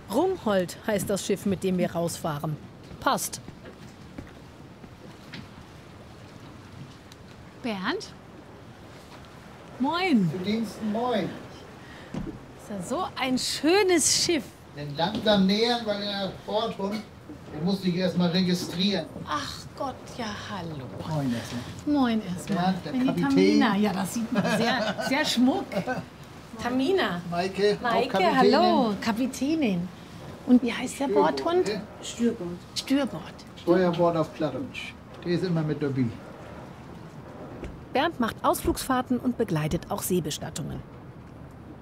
Rumhold heißt das Schiff, mit dem wir rausfahren. Passt. Bernd? Moin. Zu Diensten, moin. Ist ja so ein schönes Schiff. Den langsam nähern, weil der Bordhund, der muss sich erstmal registrieren. Ach Gott, ja, hallo. Moin erstmal. Moin erstmal. Ja, der Bin die Kapitän. Tamina. Ja, das sieht man. Sehr schmuck. Tamina. Maike, auch Maike, Kapitänin. hallo, Kapitänin. Und wie heißt der Bordhund? Steuerbord. Steuerbord. Steuerbord auf Plattdeutsch. Der ist immer mit dabei. Bernd macht Ausflugsfahrten und begleitet auch Seebestattungen.